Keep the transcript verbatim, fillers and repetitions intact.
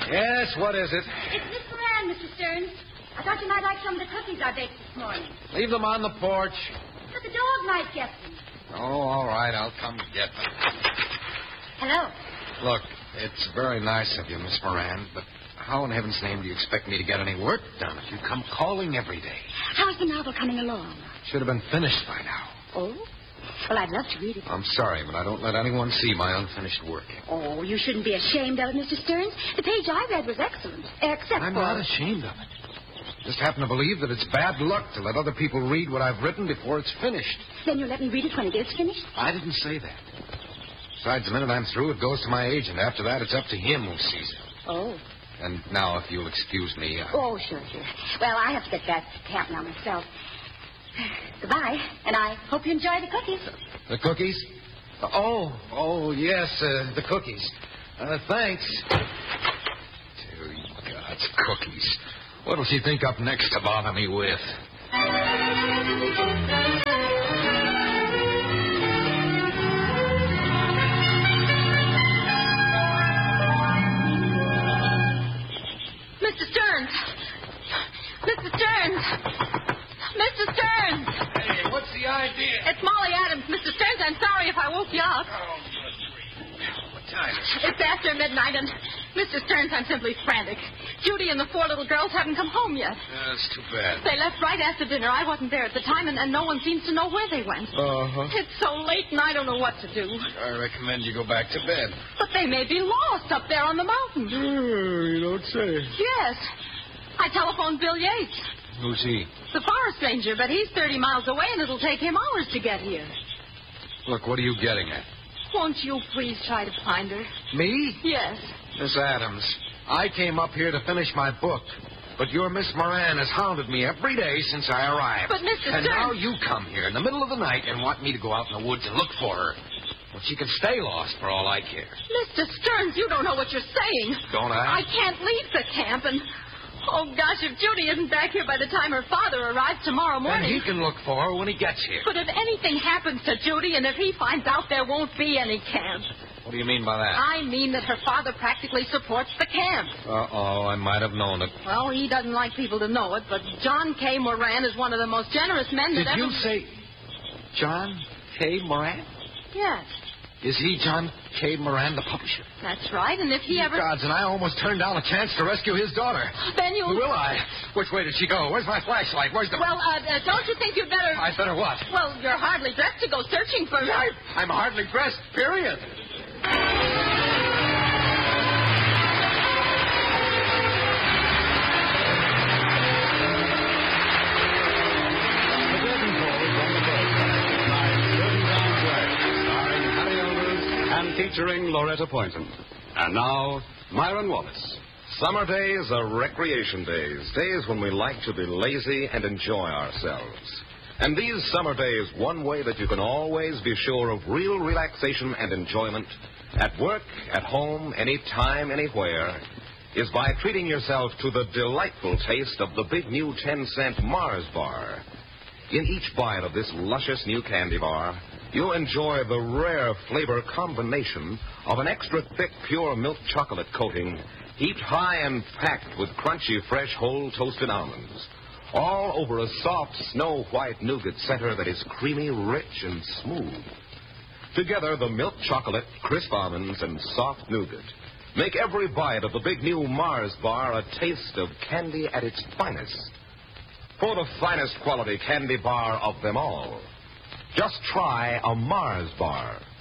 Yes, what is it? It's Miss Moran, Mister Stearns. I thought you might like some of the cookies I baked this morning. Leave them on the porch. But the dog might get them. Oh, all right. I'll come get them. Hello. Look, it's very nice of you, Miss Moran, but how in heaven's name do you expect me to get any work done if you come calling every day? How's the novel coming along? Should have been finished by now. Oh? Well, I'd love to read it. I'm sorry, but I don't let anyone see my unfinished work. Oh, you shouldn't be ashamed of it, Mister Stearns. The page I read was excellent, except I'm for... not ashamed of it. Just happen to believe that it's bad luck to let other people read what I've written before it's finished. Then you'll let me read it when it is finished? I didn't say that. Besides, the minute I'm through, it goes to my agent. After that, it's up to him who sees it. Oh. And now, if you'll excuse me... I... Oh, sure, sure. Well, I have to get back to camp now myself. Goodbye, and I hope you enjoy the cookies. The cookies? Oh, oh, yes, uh, the cookies. Uh, thanks. Dear God's cookies. What'll she think up next to bother me with? Mister Stearns! Mister Stearns! Mister Stearns! Hey, what's the idea? It's Molly Adams. Mister Stearns, I'm sorry if I woke you up. Oh, good grief. What time is it? It's after midnight, and Mister Stearns, I'm simply frantic. Judy and the four little girls haven't come home yet. Uh, that's too bad. They left right after dinner. I wasn't there at the time, and, and no one seems to know where they went. Uh-huh. It's so late, and I don't know what to do. I recommend you go back to bed. But they may be lost up there on the mountain. Oh, you don't say. Yes. I telephoned Bill Yates. Who's he? The forest ranger, but he's thirty miles away, and it'll take him hours to get here. Look, what are you getting at? Won't you please try to find her? Me? Yes. Miss Adams, I came up here to finish my book, but your Miss Moran has hounded me every day since I arrived. But, Mister And Stearns... now you come here in the middle of the night and want me to go out in the woods and look for her. Well, she can stay lost for all I care. Mister Stearns, you don't know what you're saying. Don't I? I can't leave the camp, and... Oh, gosh, if Judy isn't back here by the time her father arrives tomorrow Then morning... he can look for her when he gets here. But if anything happens to Judy, and if he finds out, there won't be any camp. What do you mean by that? I mean that her father practically supports the camp. Uh-oh, I might have known it. Well, he doesn't like people to know it, but John K. Moran is one of the most generous men Did that ever... you say John K. Moran? Yes, Is he John K. Moran, the publisher? that's right, and if he ever... Gods, and I almost turned down a chance to rescue his daughter. Then you... Will I? Which way did she go? Where's my flashlight? Where's the... Well, uh, uh, don't you think you'd better... I better what? Well, you're hardly dressed to go searching for... I, I'm hardly dressed, period. And featuring Loretta Poynton. And now, Myron Wallace. Summer days are recreation days, days when we like to be lazy and enjoy ourselves. And these summer days, one way that you can always be sure of real relaxation and enjoyment, at work, at home, anytime, anywhere, is by treating yourself to the delightful taste of the big new ten-cent Mars bar. In each bite of this luscious new candy bar, you'll enjoy the rare flavor combination of an extra thick, pure milk chocolate coating heaped high and packed with crunchy, fresh, whole toasted almonds, all over a soft, snow-white nougat center that is creamy, rich, and smooth. Together, the milk chocolate, crisp almonds, and soft nougat make every bite of the big new Mars bar a taste of candy at its finest. For the finest quality candy bar of them all, just try a Mars bar.